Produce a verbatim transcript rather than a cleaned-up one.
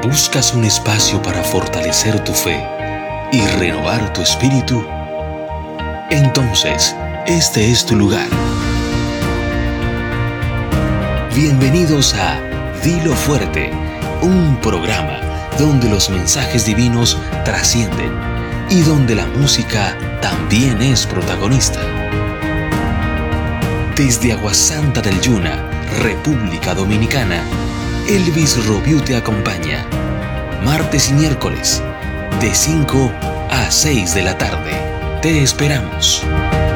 ¿Buscas un espacio para fortalecer tu fe y renovar tu espíritu? Entonces, este es tu lugar. Bienvenidos a Dilo Fuerte, un programa donde los mensajes divinos trascienden y donde la música también es protagonista. Desde Aguasanta del Yuna, República Dominicana, Elvis Robiu te acompaña, martes y miércoles, de cinco a seis de la tarde. Te esperamos.